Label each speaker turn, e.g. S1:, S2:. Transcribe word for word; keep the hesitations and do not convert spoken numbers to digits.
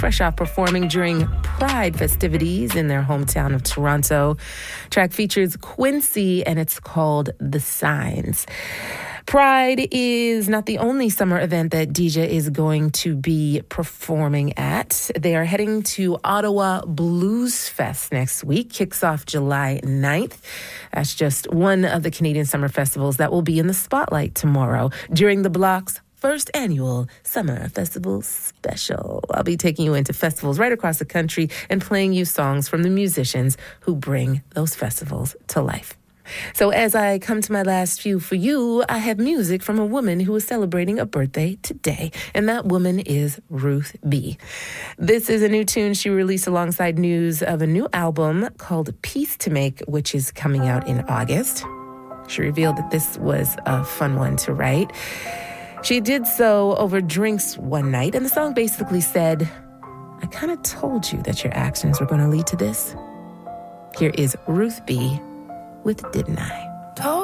S1: fresh off performing during Pride festivities in their hometown of Toronto. Track features Quincy, and it's called The Signs. Pride is not the only summer event that D J is going to be performing at. They are heading to Ottawa Blues Fest next week. Kicks off July ninth. That's just one of the Canadian summer festivals that will be in the spotlight tomorrow during the Block's first annual Summer Festival Special. I'll be taking you into festivals right across the country and playing you songs from the musicians who bring those festivals to life. So as I come to my last few for you, I have music from a woman who is celebrating a birthday today, and that woman is Ruth B. This is a new tune she released alongside news of a new album called Peace to Make, which is coming out in August. She revealed that this was a fun one to write. She did so over drinks one night, and the song basically said, I kind of told you that your actions were going to lead to this. Here is Ruth B. with Didn't I?
S2: Told